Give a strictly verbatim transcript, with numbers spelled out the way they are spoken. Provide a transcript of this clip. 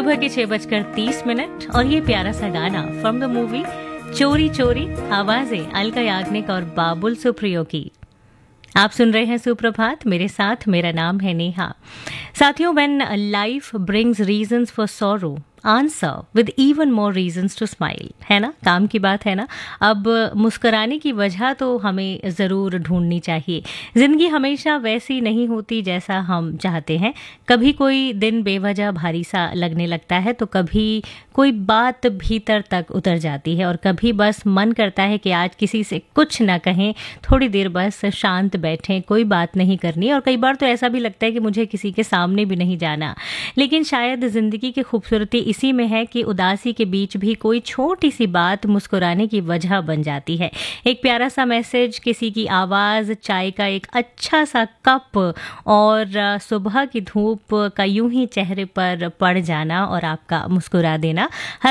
सुबह के छह बजकर तीस मिनट और ये प्यारा सा गाना फ्रॉम द मूवी चोरी चोरी, आवाजें अलका याग्निक और बाबुल सुप्रियो की। आप सुन रहे हैं सुप्रभात, मेरे साथ मेरा नाम है नेहा। साथियों, when life brings reasons for sorrow, answer with even more reasons to smile, है ना, काम की बात है ना। अब मुस्कुराने की वजह तो हमें ज़रूर ढूंढनी चाहिए। ज़िंदगी हमेशा वैसी नहीं होती जैसा हम चाहते हैं। कभी कोई दिन बेवजह भारी सा लगने लगता है, तो कभी कोई बात भीतर तक उतर जाती है और कभी बस मन करता है कि आज किसी से कुछ ना कहें, थोड़ी देर बस शांत बैठें, कोई बात नहीं करनी। और कई बार तो ऐसा भी लगता है कि मुझे किसी के सामने भी नहीं जाना। लेकिन शायद ज़िंदगी की खूबसूरती इसी में है कि उदासी के बीच भी कोई छोटी सी बात मुस्कुराने की वजह बन जाती है। एक प्यारा सा मैसेज, किसी की आवाज़, चाय का एक अच्छा सा कप और सुबह की धूप का यूं ही चेहरे पर पड़ जाना और आपका मुस्कुरा देना।